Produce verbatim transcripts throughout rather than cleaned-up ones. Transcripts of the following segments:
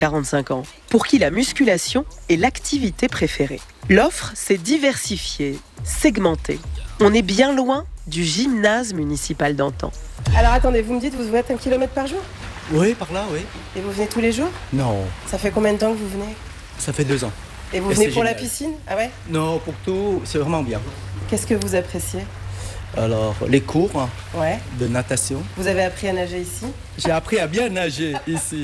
quarante-cinq ans, pour qui la musculation est l'activité préférée. L'offre s'est diversifiée, segmentée. On est bien loin du gymnase municipal d'antan. Alors attendez, vous me dites, vous faites un kilomètre par jour ? Oui, par là, oui. Et vous venez tous les jours ? Non, Ça fait combien de temps que vous venez ? ça fait deux ans. Et vous Et venez c'est pour la génial. piscine ? Ah ouais ? Non, pour tout, c'est vraiment bien. Qu'est-ce que vous appréciez ? Alors, les cours Ouais. de natation. Vous avez appris à nager ici ? J'ai appris à bien nager ici.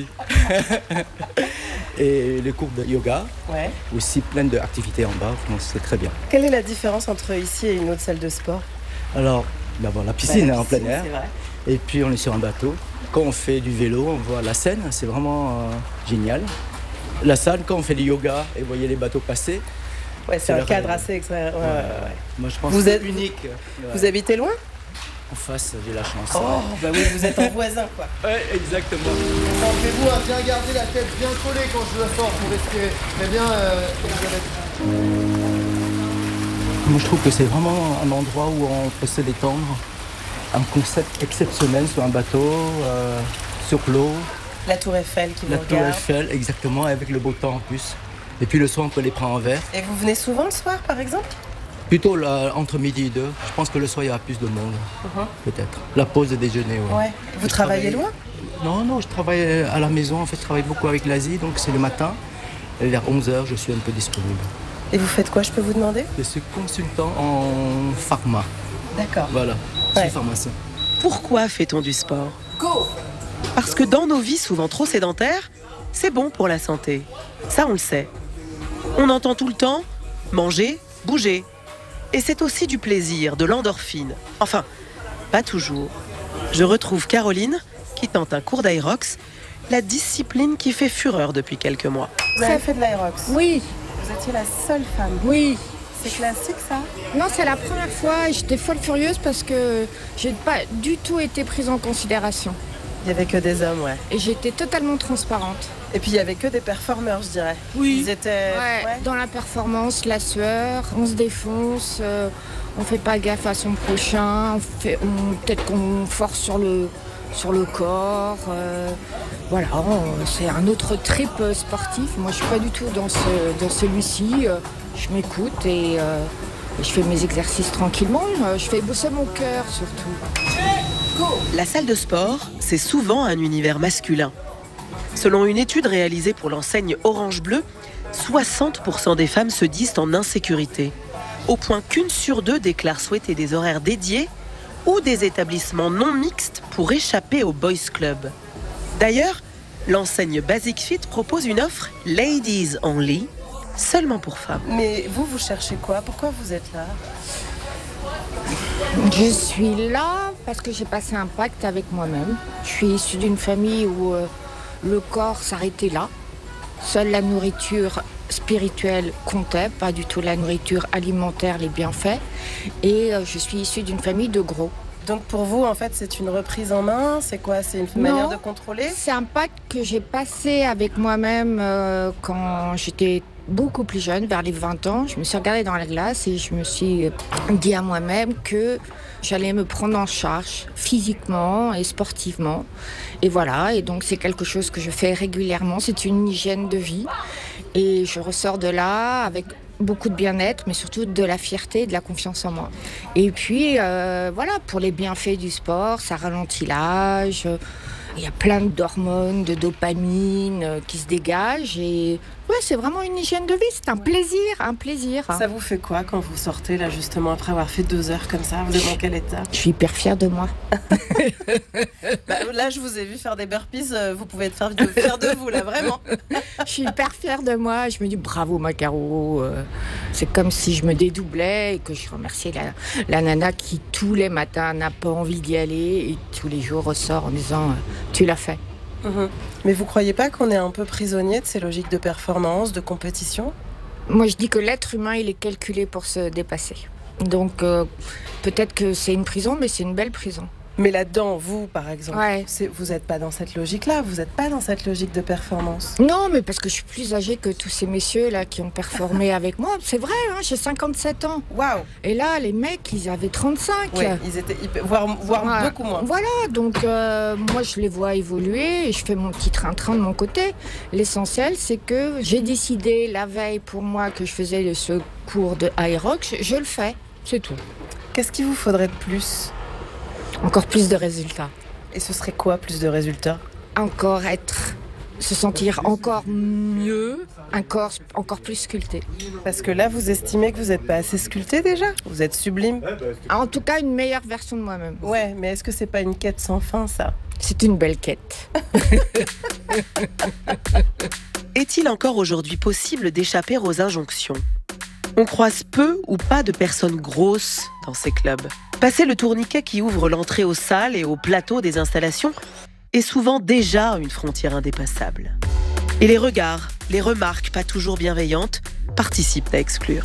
Et les cours de yoga, Ouais. aussi plein d'activités en bas, donc c'est très bien. Quelle est la différence entre ici et une autre salle de sport ? Alors, d'abord la piscine, Bah, la hein, en plein piscine, air. c'est vrai. Et puis on est sur un bateau. Quand on fait du vélo, on voit la Seine, c'est vraiment euh, génial. La salle, quand on fait du yoga et vous voyez les bateaux passer, Ouais, c'est C'est un le cadre rêve. assez extra... ouais, ouais, ouais. moi je pense Vous que c'est êtes- unique. Vous habitez loin ? En face, j'ai la chance. Oh, bah oui, vous êtes en voisin, quoi. Ouais, exactement. Centrez-vous à bien garder la tête bien collée quand je le sors pour respirer. Très bien, euh, Elisabeth. Moi je trouve que c'est vraiment un endroit où on peut se détendre. Un concept exceptionnel sur un bateau, euh, sur l'eau, La tour Eiffel qui vous la tour regarde. Eiffel, exactement, avec le beau temps en plus. Et puis le soir, on peut les prendre en verre. Et vous venez souvent le soir, par exemple ? Plutôt là, entre midi et deux. Je pense que le soir, il y aura plus de monde, peut-être. La pause de déjeuner, ouais. Ouais. Vous Je travaillez travaille- loin ? Non, non, je travaille à la maison. En fait, je travaille beaucoup avec l'Asie, donc c'est le matin. Et vers onze heures, je suis un peu disponible. Et vous faites quoi, je peux vous demander ? Je suis consultant en pharma. D'accord. Voilà, je Ouais. suis pharmacien. Pourquoi fait-on du sport ? Parce que dans nos vies souvent trop sédentaires, c'est bon pour la santé. Ça, on le sait. On entend tout le temps manger, bouger. Et c'est aussi du plaisir, de l'endorphine. Enfin, pas toujours. Je retrouve Caroline, qui tente un cours d'aérox, la discipline qui fait fureur depuis quelques mois. Vous avez fait de l'aérox ? Oui, Vous étiez la seule femme. oui. C'est classique, ça ? Non, c'est la première fois et j'étais folle furieuse parce que j'ai pas du tout été prise en considération. Il y avait que des hommes, ouais. Et j'étais totalement transparente. Et puis il y avait que des performeurs, je dirais. Oui. Ils étaient. Ouais, dans la performance, la sueur, on se défonce, euh, on fait pas gaffe à son prochain, on fait, on- peut-être qu'on force sur le, sur le corps. euh, voilà, on- c'est un autre trip euh, sportif. Moi, je suis pas du tout dans, ce, dans celui-ci. euh, je m'écoute et, euh, et je fais mes exercices tranquillement. euh, je fais bosser mon cœur surtout. La salle de sport, c'est souvent un univers masculin. Selon une étude réalisée pour l'enseigne Orange Bleu, soixante pour cent des femmes se disent en insécurité, au point qu'une sur deux déclare souhaiter des horaires dédiés ou des établissements non mixtes pour échapper au Boys Club. D'ailleurs, l'enseigne Basic Fit propose une offre Ladies Only, seulement pour femmes. Mais vous, vous cherchez quoi ? Pourquoi vous êtes là ? Je suis là parce que j'ai passé un pacte avec moi-même. Je suis issue d'une famille où euh, le corps s'arrêtait là. Seule la nourriture spirituelle comptait, pas du tout la nourriture alimentaire, les bienfaits. Et euh, je suis issue d'une famille de gros. Donc pour vous, en fait, c'est une reprise en main ? C'est quoi ? C'est une Non. manière de contrôler ? C'est un pacte que j'ai passé avec moi-même euh, quand j'étais beaucoup plus jeune, vers les vingt ans. Je me suis regardée dans la glace et je me suis dit à moi-même que j'allais me prendre en charge physiquement et sportivement. Et voilà, et donc c'est quelque chose que je fais régulièrement. C'est une hygiène de vie. Et je ressors de là avec beaucoup de bien-être, mais surtout de la fierté et de la confiance en moi. Et puis, euh, voilà, pour les bienfaits du sport, ça ralentit l'âge. Il y a plein d'hormones, de dopamine euh, qui se dégagent. Et ouais, c'est vraiment une hygiène de vie. C'est un plaisir, un plaisir. Ça vous fait quoi quand vous sortez, là, justement, après avoir fait deux heures comme ça ? Vous êtes dans quel état ? Je suis hyper fière de moi. Bah, là, je vous ai vu faire des burpees. euh, Vous pouvez être fier de, fier de vous, là, vraiment. Je suis hyper fière de moi. Je me dis bravo, Macaro. Euh, c'est comme si je me dédoublais et que je remerciais la, la nana qui, tous les matins, n'a pas envie d'y aller et tous les jours ressort en disant euh, tu l'as fait. Mhm. Mais vous croyez pas qu'on est un peu prisonnier de ces logiques de performance, de compétition ? Moi, je dis que l'être humain, il est calculé pour se dépasser. Donc, euh, peut-être que c'est une prison, mais c'est une belle prison. Mais là-dedans, vous, par exemple, Ouais. c'est, vous n'êtes pas dans cette logique-là, vous n'êtes pas dans cette logique de performance. Non, mais parce que je suis plus âgée que tous ces messieurs là qui ont performé avec moi. C'est vrai, hein, j'ai cinquante-sept ans. Waouh. Et là, les mecs, ils avaient trente-cinq. Ouais, ils étaient hyper- voire, voire Ouais. beaucoup moins. Voilà, donc euh, moi je les vois évoluer et je fais mon petit train-train de mon côté. L'essentiel, c'est que j'ai décidé la veille pour moi que je faisais ce cours de Aerox, je, je le fais, c'est tout. Qu'est-ce qu'il vous faudrait de plus ? Encore plus de résultats. Et ce serait quoi, plus de résultats ? Encore être, se sentir encore mieux, un corps encore plus sculpté. Parce que là, vous estimez que vous n'êtes pas assez sculpté déjà ? Vous êtes sublime ? En tout cas, une meilleure version de moi-même. Ouais, mais est-ce que c'est pas une quête sans fin, ça ? C'est une belle quête. Est-il encore aujourd'hui possible d'échapper aux injonctions ? On croise peu ou pas de personnes grosses dans ces clubs. Passer le tourniquet qui ouvre l'entrée aux salles et au plateau des installations est souvent déjà une frontière indépassable. Et les regards, les remarques pas toujours bienveillantes participent à exclure.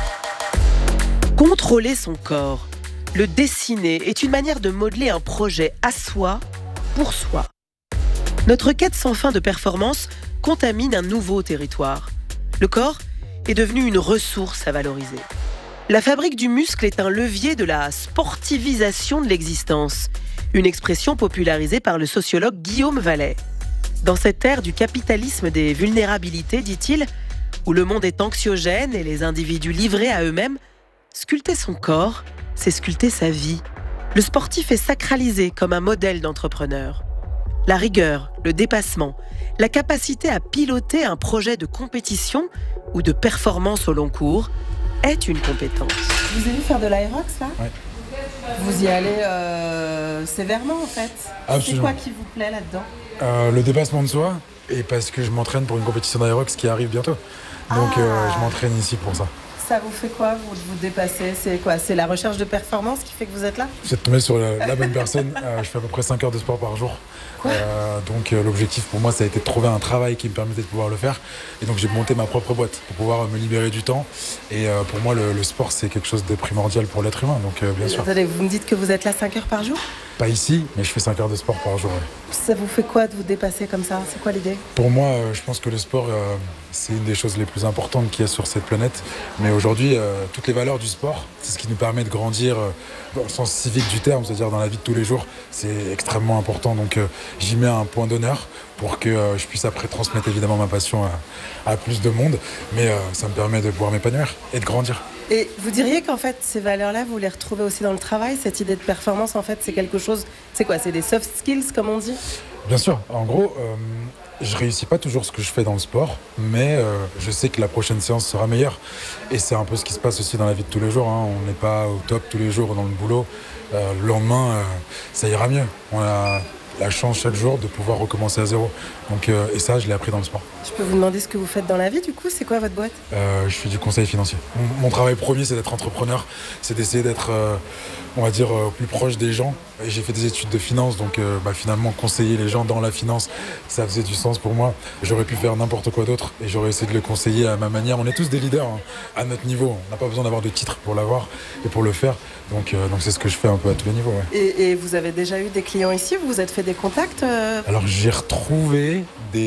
Contrôler son corps, le dessiner, est une manière de modeler un projet à soi, pour soi. Notre quête sans fin de performance contamine un nouveau territoire. Le corps est devenu une ressource à valoriser. La fabrique du muscle est un levier de la sportivisation de l'existence, une expression popularisée par le sociologue Guillaume Vallet. Dans cette ère du capitalisme des vulnérabilités, dit-il, où le monde est anxiogène et les individus livrés à eux-mêmes, sculpter son corps, c'est sculpter sa vie. Le sportif est sacralisé comme un modèle d'entrepreneur. La rigueur, le dépassement, la capacité à piloter un projet de compétition ou de performance au long cours est une compétence. Vous avez vu faire de l'aérox, là ? Ouais. Vous y allez euh, sévèrement, en fait. Absolument. C'est quoi qui vous plaît là-dedans ? Euh, le dépassement de soi, et parce que je m'entraîne pour une compétition d'aérox qui arrive bientôt. Donc Ah. euh, je m'entraîne ici pour ça. Ça vous fait quoi, vous, de vous dépasser ? C'est quoi ? C'est la recherche de performance qui fait que vous êtes là ? Vous êtes tombé sur la, la bonne personne. Euh, je fais à peu près cinq heures de sport par jour. Euh, donc euh, l'objectif pour moi, ça a été de trouver un travail qui me permettait de pouvoir le faire. Et donc j'ai monté ma propre boîte pour pouvoir me libérer du temps. Et euh, pour moi, le, le sport, c'est quelque chose de primordial pour l'être humain. Donc euh, bien sûr. Attendez, vous me dites que vous êtes là cinq heures par jour ? Pas ici, mais je fais cinq heures de sport par jour. Ouais. Ça vous fait quoi de vous dépasser comme ça ? C'est quoi l'idée ? Pour moi, euh, je pense que le sport, euh, c'est une des choses les plus importantes qu'il y a sur cette planète. Mais aujourd'hui, euh, toutes les valeurs du sport, c'est ce qui nous permet de grandir euh, dans le sens civique du terme, c'est-à-dire dans la vie de tous les jours. C'est extrêmement important. Donc euh, j'y mets un point d'honneur pour que euh, je puisse après transmettre évidemment ma passion à, à plus de monde. Mais euh, ça me permet de pouvoir m'épanouir et de grandir. Et vous diriez qu'en fait, ces valeurs-là, vous les retrouvez aussi dans le travail ? Cette idée de performance, en fait, c'est quelque chose... C'est quoi ? C'est des soft skills, comme on dit ? Bien sûr. En gros, euh, je réussis pas toujours ce que je fais dans le sport, mais euh, je sais que la prochaine séance sera meilleure. Et c'est un peu ce qui se passe aussi dans la vie de tous les jours. Hein. On n'est pas au top tous les jours dans le boulot. Euh, le lendemain, euh, ça ira mieux. On a la chance chaque jour de pouvoir recommencer à zéro. Donc, euh, et ça, je l'ai appris dans le sport. Je peux vous demander ce que vous faites dans la vie, du coup ? C'est quoi votre boîte ? Euh, je fais du conseil financier. Mon, mon travail premier, c'est d'être entrepreneur. C'est d'essayer d'être, euh, on va dire, euh, plus proche des gens. Et j'ai fait des études de finance, donc euh, bah, finalement, conseiller les gens dans la finance, ça faisait du sens pour moi. J'aurais pu faire n'importe quoi d'autre et j'aurais essayé de le conseiller à ma manière. On est tous des leaders, hein, à notre niveau. On n'a pas besoin d'avoir de titre pour l'avoir et pour le faire. Donc, euh, donc c'est ce que je fais un peu à tous les niveaux. Ouais. Et, et vous avez déjà eu des clients ici ? Vous vous êtes fait des contacts euh... Alors j'ai retrouvé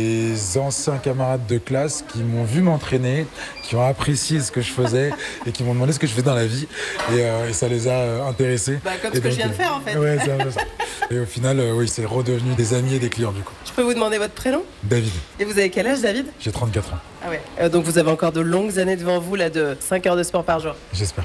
des anciens camarades de classe qui m'ont vu m'entraîner, qui ont apprécié ce que je faisais et qui m'ont demandé ce que je faisais dans la vie. Et, euh, et ça les a euh, intéressés. Bah, comme et ce que donc, je viens de faire, en fait. Ouais, c'est un peu ça. Et au final, euh, oui, c'est redevenu des amis et des clients du coup. Je peux vous demander votre prénom ? David, Et vous avez quel âge, David ? j'ai trente-quatre ans, Ah ouais. Euh, donc vous avez encore de longues années devant vous, là, de cinq heures de sport par jour. j'espère.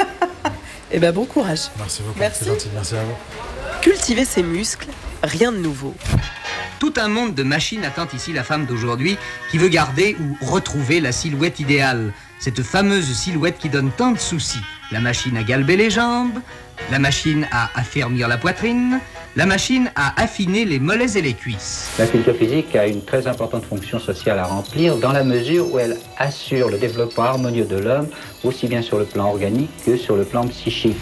Et ben bon courage. Merci beaucoup, Merci. c'est gentil, merci à vous. Cultiver ses muscles, rien de nouveau. Tout un monde de machines attend ici la femme d'aujourd'hui qui veut garder ou retrouver la silhouette idéale. Cette fameuse silhouette qui donne tant de soucis. La machine à galber les jambes, la machine à affermir la poitrine, la machine à affiner les mollets et les cuisses. La culture physique a une très importante fonction sociale à remplir dans la mesure où elle assure le développement harmonieux de l'homme, aussi bien sur le plan organique que sur le plan psychique.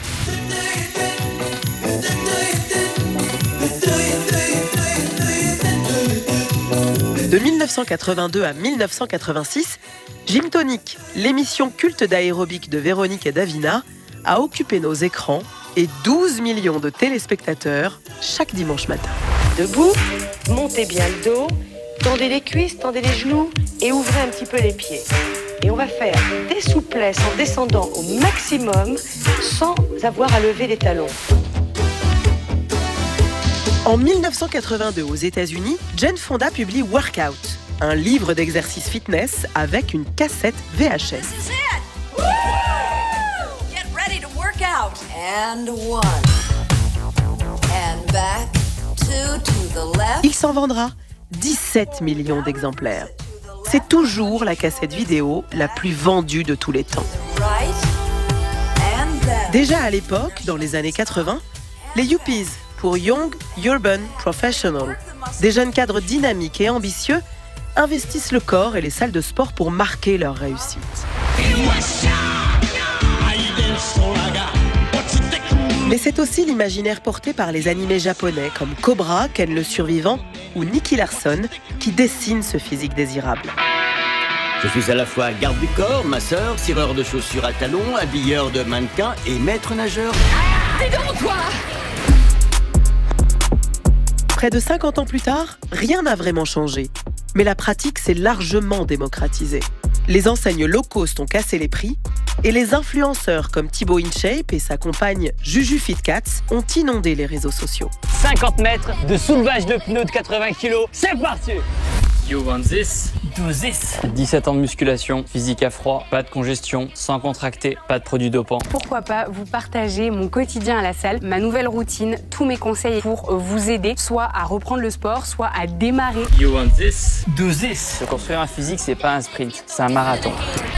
De mille neuf cent quatre-vingt-deux à mille neuf cent quatre-vingt-six, Gym Tonic, l'émission culte d'aérobic de Véronique et Davina, a occupé nos écrans et douze millions de téléspectateurs chaque dimanche matin. Debout, montez bien le dos, tendez les cuisses, tendez les genoux et ouvrez un petit peu les pieds. Et on va faire des souplesses en descendant au maximum sans avoir à lever les talons. En dix-neuf cent quatre-vingt-deux, aux États-Unis, Jane Fonda publie Workout, un livre d'exercice fitness avec une cassette V H S. Get ready to work out. And one. And back. Two to the left. Il s'en vendra dix-sept millions d'exemplaires. C'est toujours la cassette vidéo la plus vendue de tous les temps. Right. And left. Déjà à l'époque, dans les années quatre-vingts, les Yuppies, pour Young Urban Professional, des jeunes cadres dynamiques et ambitieux, investissent le corps et les salles de sport pour marquer leur réussite. Mais c'est aussi l'imaginaire porté par les animés japonais comme Cobra, Ken le Survivant ou Nicky Larson qui dessinent ce physique désirable. Je suis à la fois garde du corps, masseur, cireur de chaussures à talons, habilleur de mannequins et maître nageur. T'es donc toi! Près de cinquante ans plus tard, rien n'a vraiment changé. Mais la pratique s'est largement démocratisée. Les enseignes low cost ont cassé les prix et les influenceurs comme Thibaut InShape et sa compagne Juju Fitcats ont inondé les réseaux sociaux. cinquante mètres de soulevage de pneus de quatre-vingts kilos, c'est parti! You want this? Do this. dix-sept ans de musculation, physique à froid, pas de congestion, sans contracter, pas de produits dopants. Pourquoi pas vous partager mon quotidien à la salle, ma nouvelle routine, tous mes conseils pour vous aider, soit à reprendre le sport, soit à démarrer. You want this? Do this. Se construire un physique, c'est pas un sprint, c'est un marathon.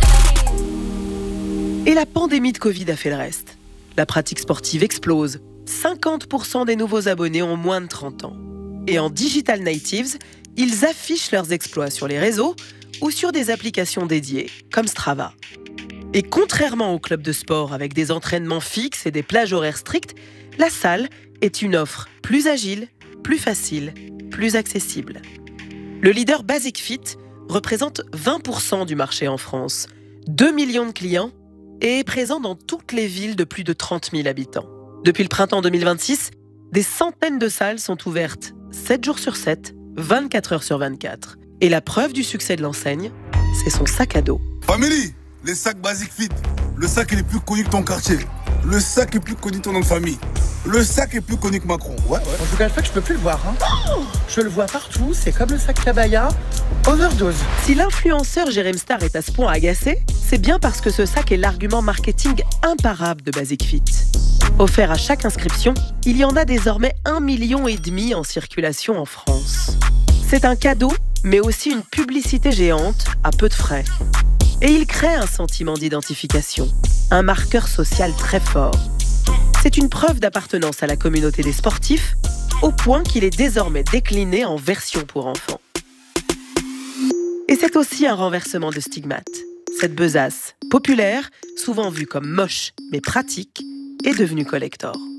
Et la pandémie de Covid a fait le reste. La pratique sportive explose. cinquante pour cent des nouveaux abonnés ont moins de trente ans. Et en digital natives, ils affichent leurs exploits sur les réseaux ou sur des applications dédiées, comme Strava. Et contrairement aux clubs de sport avec des entraînements fixes et des plages horaires strictes, la salle est une offre plus agile, plus facile, plus accessible. Le leader Basic Fit représente vingt pour cent du marché en France, deux millions de clients et est présent dans toutes les villes de plus de trente mille habitants. Depuis le printemps deux mille vingt-six, des centaines de salles sont ouvertes sept jours sur sept, vingt-quatre heures sur vingt-quatre. Et la preuve du succès de l'enseigne, c'est son sac à dos. Family, les sacs Basic Fit, le sac est le plus connu que ton quartier, le sac est plus connu que ton nom de famille, le sac est plus connu que Macron. Ouais, ouais. Je vous cache pas que je peux plus le voir. Hein. Oh, je le vois partout, c'est comme le sac Kabaya, overdose. Si l'influenceur Jérém Star est à ce point agacé, c'est bien parce que ce sac est l'argument marketing imparable de Basic Fit. Offert à chaque inscription, il y en a désormais un million et demi en circulation en France. C'est un cadeau, mais aussi une publicité géante à peu de frais. Et il crée un sentiment d'identification, un marqueur social très fort. C'est une preuve d'appartenance à la communauté des sportifs, au point qu'il est désormais décliné en version pour enfants. Et c'est aussi un renversement de stigmate. Cette besace, populaire, souvent vue comme moche mais pratique, est devenue collector.